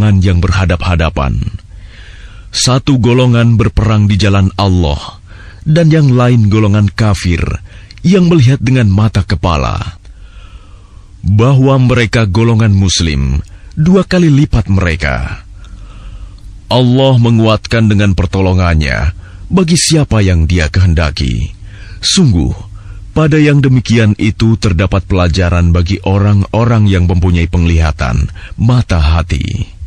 golongan yang berhadap-hadapan. Satu golongan berperang di jalan Allah, dan yang lain golongan kafir yang melihat dengan mata kepala. Bahwa mereka golongan muslim 2 kali lipat mereka. Allah menguatkan dengan pertolongannya bagi siapa yang Dia kehendaki. Sungguh, pada yang demikian itu terdapat pelajaran bagi orang-orang yang mempunyai penglihatan, mata hati.